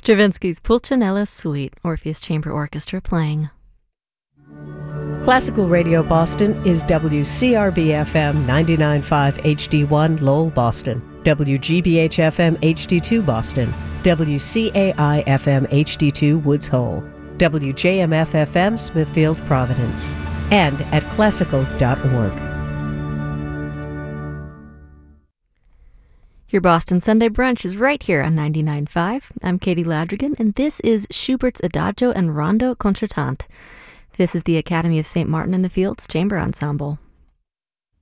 Stravinsky's Pulcinella Suite, Orpheus Chamber Orchestra playing. Classical Radio Boston is WCRB-FM 99.5 HD1 Lowell, Boston, WGBH-FM HD2 Boston, WCAI-FM HD2 Woods Hole, WJMF-FM Smithfield, Providence, and at classical.org. Your Boston Sunday Brunch is right here on 99.5. I'm Katie Ladrigan, and this is Schubert's Adagio and Rondo Concertante. This is the Academy of St. Martin in the Fields Chamber Ensemble.